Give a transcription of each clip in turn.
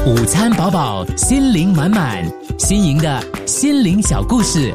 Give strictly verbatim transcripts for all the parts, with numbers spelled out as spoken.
午餐饱饱，心灵满满，新颖的心灵小故事。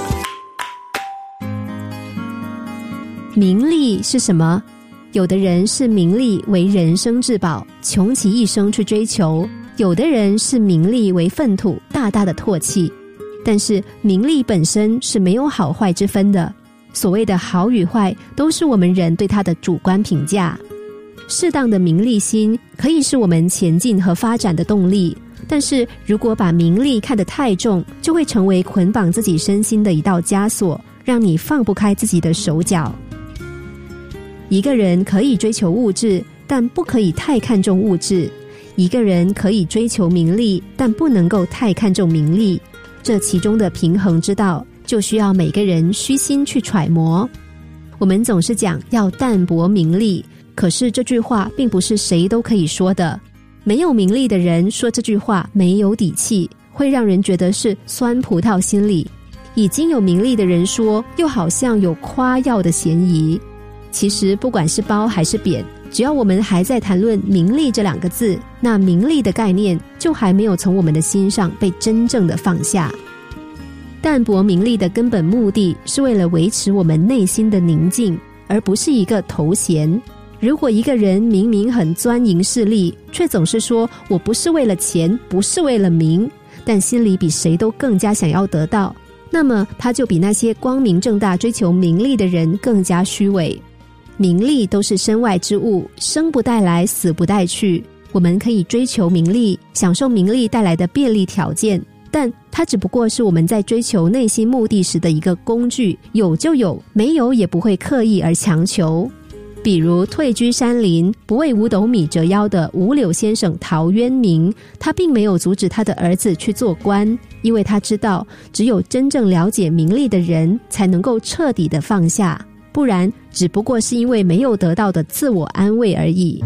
名利是什么？有的人视名利为人生至宝，穷其一生去追求；有的人视名利为粪土，大大的唾弃。但是名利本身是没有好坏之分的，所谓的好与坏，都是我们人对它的主观评价。适当的名利心可以是我们前进和发展的动力，但是如果把名利看得太重，就会成为捆绑自己身心的一道枷锁，让你放不开自己的手脚。一个人可以追求物质，但不可以太看重物质；一个人可以追求名利，但不能够太看重名利。这其中的平衡之道，就需要每个人虚心去揣摩。我们总是讲要淡泊名利，可是这句话并不是谁都可以说的。没有名利的人说这句话没有底气，会让人觉得是酸葡萄心理；已经有名利的人说，又好像有夸耀的嫌疑。其实不管是褒还是贬，只要我们还在谈论名利这两个字，那名利的概念就还没有从我们的心上被真正的放下。淡泊名利的根本目的是为了维持我们内心的宁静，而不是一个头衔。如果一个人明明很钻营势利，却总是说我不是为了钱，不是为了名，但心里比谁都更加想要得到，那么他就比那些光明正大追求名利的人更加虚伪。名利都是身外之物，生不带来，死不带去。我们可以追求名利，享受名利带来的便利条件，但它只不过是我们在追求内心目的时的一个工具，有就有，没有也不会刻意而强求。比如退居山林，不为五斗米折腰的五柳先生陶渊明，他并没有阻止他的儿子去做官，因为他知道只有真正了解名利的人才能够彻底的放下，不然只不过是因为没有得到的自我安慰而已。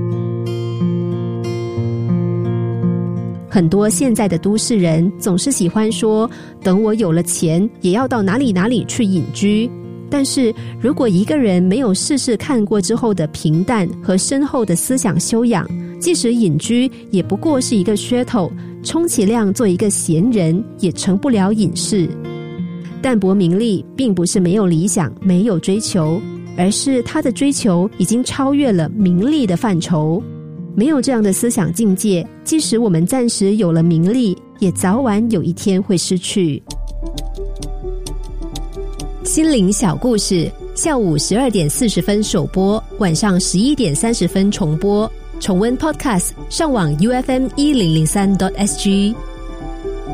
很多现在的都市人总是喜欢说，等我有了钱也要到哪里哪里去隐居。但是如果一个人没有试试看过之后的平淡和深厚的思想修养，即使隐居也不过是一个噱头，充其量做一个闲人，也成不了隐士。淡泊名利并不是没有理想，没有追求，而是他的追求已经超越了名利的范畴。没有这样的思想境界，即使我们暂时有了名利，也早晚有一天会失去。心灵小故事，下午十二点四十分首播，晚上十一点三十分重播。重温 Podcast， 上网 U F M 一零零三 点 S G。